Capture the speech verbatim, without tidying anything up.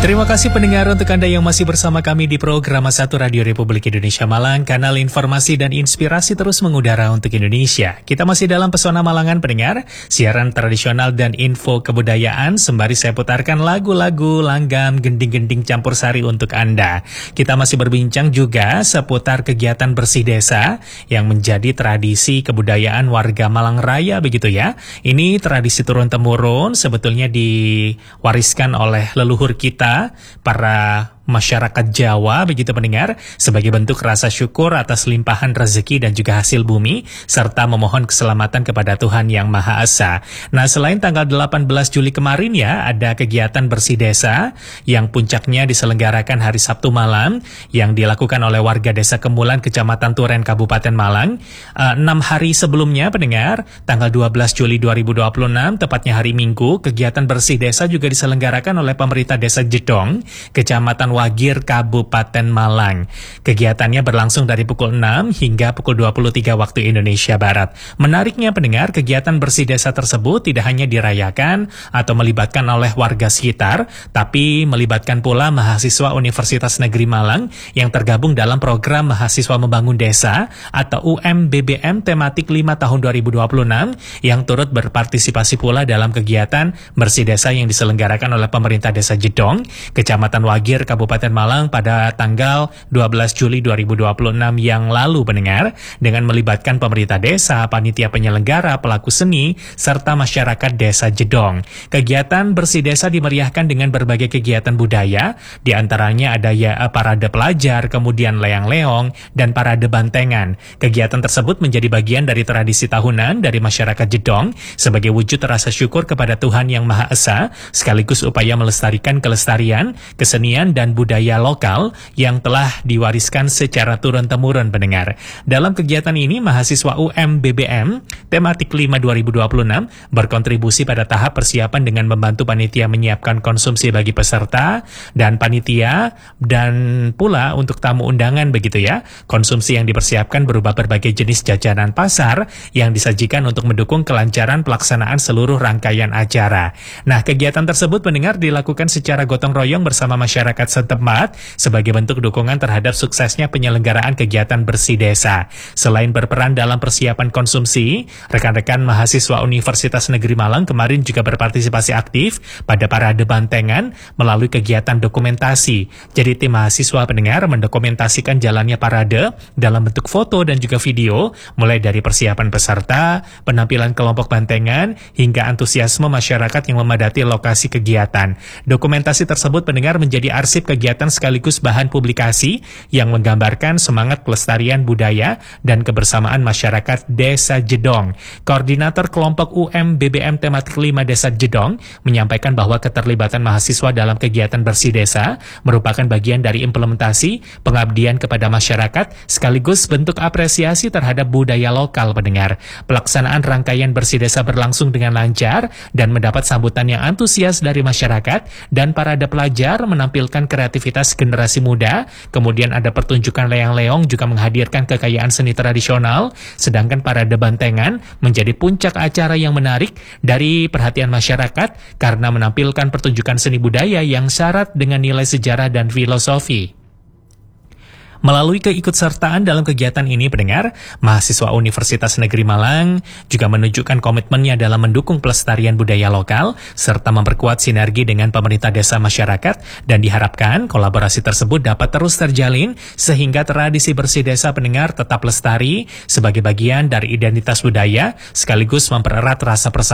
Terima kasih pendengar untuk Anda yang masih bersama kami di program satu Radio Republik Indonesia Malang, kanal informasi dan inspirasi terus mengudara untuk Indonesia. Kita masih dalam Pesona Malangan pendengar, siaran tradisional dan info kebudayaan, sembari saya putarkan lagu-lagu langgam gending-gending campur sari untuk Anda. Kita masih berbincang juga seputar kegiatan bersih desa yang menjadi tradisi kebudayaan warga Malang Raya begitu ya. Ini tradisi turun-temurun sebetulnya diwariskan oleh leluhur kita, para masyarakat Jawa begitu pendengar, sebagai bentuk rasa syukur atas limpahan rezeki dan juga hasil bumi, serta memohon keselamatan kepada Tuhan Yang Maha Esa. Nah, selain tanggal delapan belas Juli kemarin ya, ada kegiatan bersih desa yang puncaknya diselenggarakan hari Sabtu malam yang dilakukan oleh warga Desa Kemulan, Kecamatan Turen, Kabupaten Malang. Enam hari sebelumnya pendengar, tanggal dua belas Juli dua ribu dua puluh enam, tepatnya hari Minggu, kegiatan bersih desa juga diselenggarakan oleh pemerintah Desa Jedong, Kecamatan Wagir, Kabupaten Malang. Kegiatannya berlangsung dari pukul enam hingga pukul dua puluh tiga waktu Indonesia Barat. Menariknya pendengar, kegiatan bersih desa tersebut tidak hanya dirayakan atau melibatkan oleh warga sekitar, tapi melibatkan pula mahasiswa Universitas Negeri Malang yang tergabung dalam program Mahasiswa Membangun Desa atau U M B B M tematik lima tahun dua ribu dua puluh enam yang turut berpartisipasi pula dalam kegiatan bersih desa yang diselenggarakan oleh pemerintah Desa Jedong, Kecamatan Wagir, Kabupaten Malang pada tanggal dua belas Juli dua ribu dua puluh enam yang lalu pendengar, dengan melibatkan pemerintah desa, panitia penyelenggara, pelaku seni, serta masyarakat Desa Jedong. Kegiatan bersih desa dimeriahkan dengan berbagai kegiatan budaya, diantaranya ada ya parade pelajar, kemudian leang-leong, dan parade bantengan. Kegiatan tersebut menjadi bagian dari tradisi tahunan dari masyarakat Jedong sebagai wujud rasa syukur kepada Tuhan Yang Maha Esa, sekaligus upaya melestarikan kelestarian, kesenian, dan budaya lokal yang telah diwariskan secara turun-temurun pendengar. Dalam kegiatan ini, mahasiswa U M B B M tematik lima dua ribu dua puluh enam berkontribusi pada tahap persiapan dengan membantu panitia menyiapkan konsumsi bagi peserta dan panitia, dan pula untuk tamu undangan begitu ya. Konsumsi yang dipersiapkan berupa berbagai jenis jajanan pasar yang disajikan untuk mendukung kelancaran pelaksanaan seluruh rangkaian acara. Nah, kegiatan tersebut pendengar dilakukan secara gotong royong bersama masyarakat setempat sebagai bentuk dukungan terhadap suksesnya penyelenggaraan kegiatan bersih desa. Selain berperan dalam persiapan konsumsi, rekan-rekan mahasiswa Universitas Negeri Malang kemarin juga berpartisipasi aktif pada parade bantengan melalui kegiatan dokumentasi. Jadi tim mahasiswa pendengar mendokumentasikan jalannya parade dalam bentuk foto dan juga video, mulai dari persiapan peserta, penampilan kelompok bantengan, hingga antusiasme masyarakat yang memadati lokasi kegiatan. Dokumentasi tersebut pendengar menjadi arsip kegiatan sekaligus bahan publikasi yang menggambarkan semangat pelestarian budaya dan kebersamaan masyarakat Desa Jedong. Koordinator kelompok U M B B M tematik lima Desa Jedong menyampaikan bahwa keterlibatan mahasiswa dalam kegiatan bersih desa merupakan bagian dari implementasi pengabdian kepada masyarakat sekaligus bentuk apresiasi terhadap budaya lokal pendengar. Pelaksanaan rangkaian bersih desa berlangsung dengan lancar dan mendapat sambutan yang antusias dari masyarakat, dan parade pelajar menampilkan kreativitas generasi muda, kemudian ada pertunjukan leang-leong juga menghadirkan kekayaan seni tradisional, sedangkan parade bantengan menjadi puncak acara yang menarik dari perhatian masyarakat karena menampilkan pertunjukan seni budaya yang syarat dengan nilai sejarah dan filosofi. Melalui keikutsertaan dalam kegiatan ini pendengar, mahasiswa Universitas Negeri Malang juga menunjukkan komitmennya dalam mendukung pelestarian budaya lokal serta memperkuat sinergi dengan pemerintah desa masyarakat, dan diharapkan kolaborasi tersebut dapat terus terjalin sehingga tradisi bersih desa pendengar tetap lestari sebagai bagian dari identitas budaya sekaligus mempererat rasa persatuan